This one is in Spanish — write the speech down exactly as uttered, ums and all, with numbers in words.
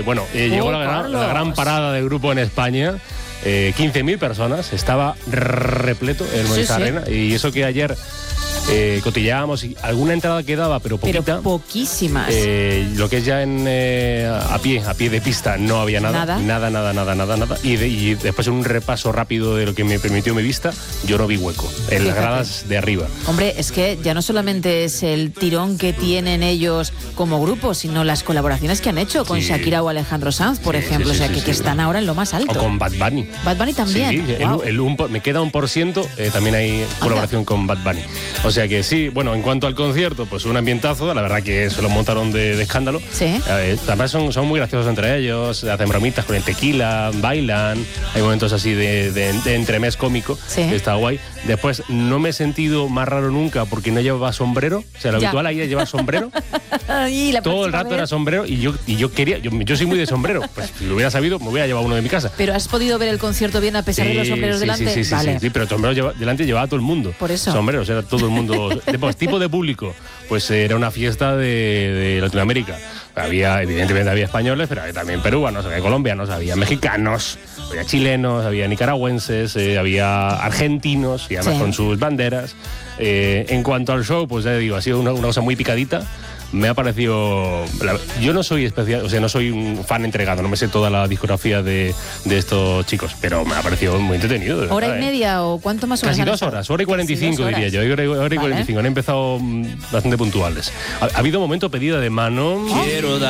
Eh, bueno, eh, Oh, llegó la gran, la gran parada de grupo en España. Eh, quince mil personas, estaba repleto el Movistar sí. Arena. Y eso que ayer eh, cotilleábamos y alguna entrada quedaba, pero poquita. Pero poquísimas. Eh, lo que es ya en eh, a pie, a pie de pista, no había nada. Nada. Nada, nada, nada, nada, nada. Y, de, y después un repaso rápido de lo que me permitió mi vista, yo no vi hueco en las gradas de arriba. Hombre, es que ya no solamente es el tirón que tienen ellos como grupo, sino las colaboraciones que han hecho con Sí. Shakira o Alejandro Sanz, por Sí, ejemplo. sí, sí, o sea, sí, que, sí. que están ahora en lo más alto. O con Bad Bunny. Bad Bunny también. Sí, el- Guau. el un por- me queda un por ciento, eh, también hay colaboración con Bad Bunny. O sea que sí, bueno, en cuanto al concierto, pues un ambientazo, la verdad que se lo montaron de, de escándalo. Sí. Eh, además son, son muy graciosos entre ellos, hacen bromitas con el tequila, bailan, hay momentos así de, de, de entremés cómico, Sí. que está guay. Después no me he sentido más raro nunca porque no llevaba sombrero, o sea, lo Ya. habitual ahí es llevar sombrero. Y la Todo el próxima rato vez- era sombrero y yo, y yo quería, yo, yo soy muy de sombrero, pues si lo hubiera sabido me hubiera llevado uno de mi casa. Pero has podido ver el concierto bien a pesar de los sombreros sí, delante. Sí, sí, sí, vale. sí, sí, pero sombrero lleva- delante llevaba todo el mundo. Por eso. Sombreros, era todo el mundo. De, pues, tipo de público, pues era una fiesta de, de Latinoamérica. Había, evidentemente había españoles, pero había también peruanos, había colombianos, había mexicanos, había chilenos, había nicaragüenses, eh, había argentinos, y además Sí. con sus banderas. Eh, en cuanto al show, pues ya digo, ha sido una, una cosa muy picadita. Me ha parecido... la- yo no soy especial, o sea, no soy un fan entregado, no me sé toda la discografía de, de estos chicos, pero me ha parecido muy entretenido. de ¿Hora y verdad, ¿eh? media o cuánto más o menos? Casi han dos estado? horas, hora y cuarenta y Casi dos cinco diría horas. yo, hora y, hora y Vale. cuarenta y cinco, han empezado mm, bastante puntuales. Ha, ha habido momento pedida de mano. Quiero dar